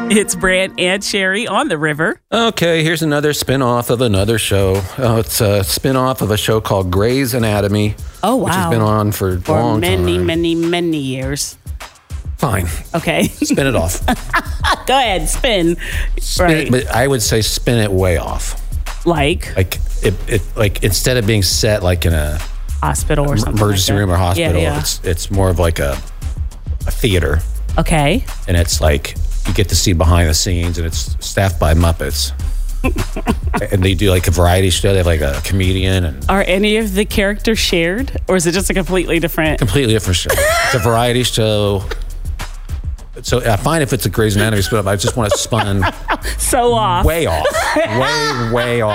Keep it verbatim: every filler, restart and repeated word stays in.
It's Brant and Sherry on the river. Okay, here's another spin-off of another show. Oh, it's a spin-off of a show called Grey's Anatomy. Oh, wow. Which has been on for a For long many, time. many, many years. Fine. Okay. Spin it off. Go ahead, spin. Spin Right. it, but I would say spin it way off. Like Like it, it like instead of being set like in a hospital or something. emergency like that. room or hospital, Yeah, yeah. it's it's more of like a a theater. Okay. And it's like you get to see behind the scenes, and it's staffed by Muppets. And they do like a variety show. They have like a comedian and Are any of the characters shared, or is it just a completely different? completely different show. It's a variety show. So I find if it's a Grey's Anatomy spin-off, I just want to spun So off. way off, way way off.